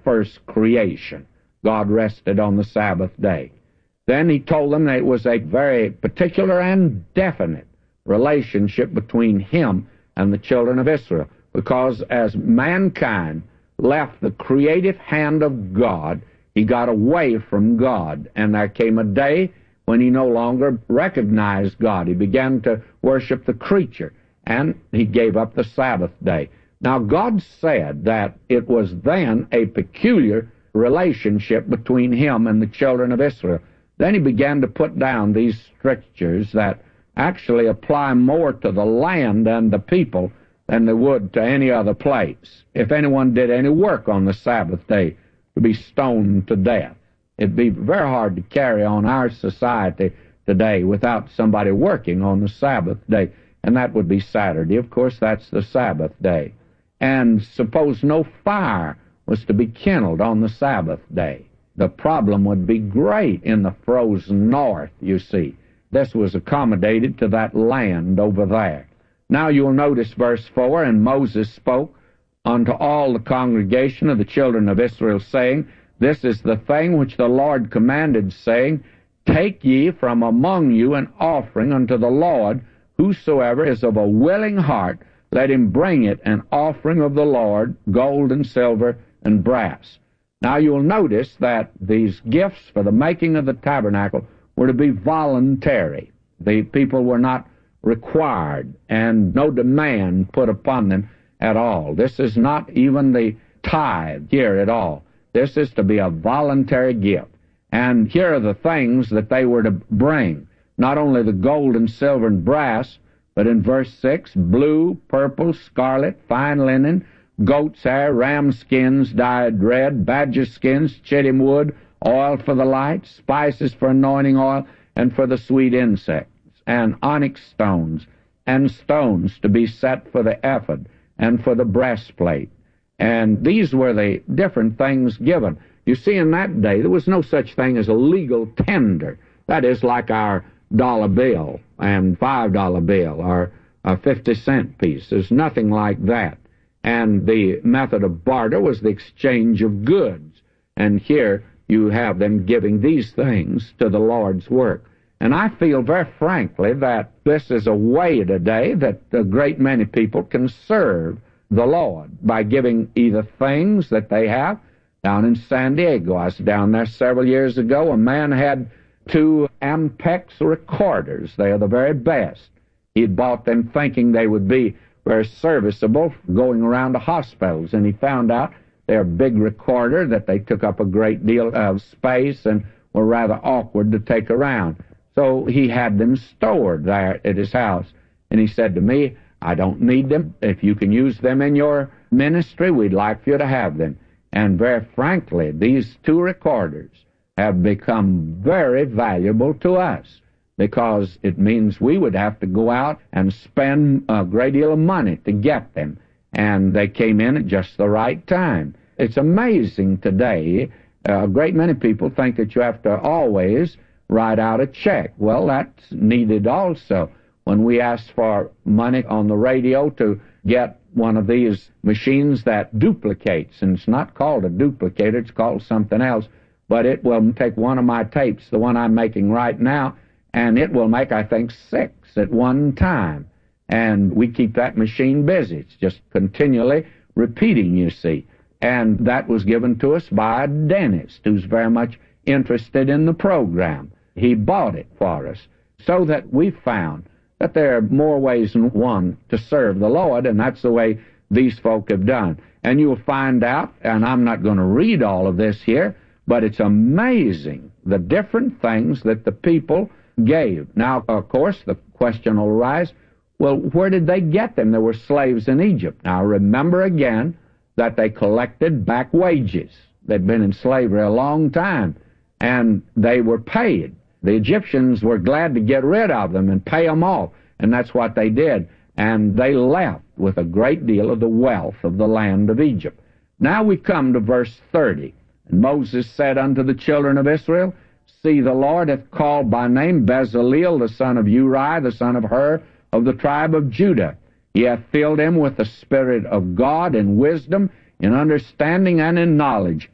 first creation. God rested on the Sabbath day. Then he told them that it was a very particular and definite relationship between him and the children of Israel, because as mankind left the creative hand of God, he got away from God, and there came a day when he no longer recognized God. He began to worship the creature, and he gave up the Sabbath day. Now, God said that it was then a peculiar relationship between him and the children of Israel. Then he began to put down these strictures that actually apply more to the land and the people than they would to any other place. If anyone did any work on the Sabbath day, to be stoned to death. It'd be very hard to carry on our society today without somebody working on the Sabbath day, and that would be Saturday. Of course, that's the Sabbath day. And suppose no fire was to be kindled on the Sabbath day. The problem would be great in the frozen north, you see. This was accommodated to that land over there. Now you'll notice verse 4, and Moses spoke unto all the congregation of the children of Israel, saying, This is the thing which the Lord commanded, saying, Take ye from among you an offering unto the Lord, whosoever is of a willing heart, let him bring it an offering of the Lord, gold and silver and brass. Now you'll notice that these gifts for the making of the tabernacle were to be voluntary. The people were not required, and no demand put upon them at all. This is not even the tithe here at all. This is to be a voluntary gift. And here are the things that they were to bring. Not only the gold and silver and brass, but in verse 6, blue, purple, scarlet, fine linen, goat's hair, ram skins dyed red, badger skins, chittim wood, oil for the light, spices for anointing oil, and for the sweet insects, and onyx stones, and stones to be set for the ephod, and for the breastplate. And these were the different things given. You see, in that day, there was no such thing as a legal tender. That is like our dollar bill and $5 bill or a 50-cent piece. There's nothing like that. And the method of barter was the exchange of goods. And here you have them giving these things to the Lord's work. And I feel very frankly that this is a way today that a great many people can serve the Lord by giving either things that they have. Down in San Diego, I was down there several years ago, a man had 2 Ampex recorders. They are the very best. He'd bought them thinking they would be very serviceable going around to hospitals, and he found out they're a big recorder, that they took up a great deal of space and were rather awkward to take around. So he had them stored there at his house, and he said to me, I don't need them. If you can use them in your ministry, we'd like for you to have them. And very frankly, these 2 recorders have become very valuable to us, because it means we would have to go out and spend a great deal of money to get them, and they came in at just the right time. It's amazing today. A great many people think that you have to always write out a check. Well, that's needed also. When we ask for money on the radio to get one of these machines that duplicates, and it's not called a duplicator, it's called something else, but it will take one of my tapes, the one I'm making right now, and it will make, I think, 6 at one time. And we keep that machine busy. It's just continually repeating, you see. And that was given to us by a dentist who's very much interested in the program. He bought it for us, so that we found that there are more ways than one to serve the Lord, and that's the way these folk have done. And you'll find out, and I'm not going to read all of this here, but it's amazing the different things that the people gave. Now, of course, the question will arise, well, where did they get them? There were slaves in Egypt. Now, remember again that they collected back wages. They'd been in slavery a long time, and they were paid. The Egyptians were glad to get rid of them and pay them off, and that's what they did. And they left with a great deal of the wealth of the land of Egypt. Now we come to verse 30. And Moses said unto the children of Israel, See, the Lord hath called by name Bezaleel, the son of Uri, the son of Hur, of the tribe of Judah. He hath filled him with the Spirit of God in wisdom, in understanding, and in knowledge,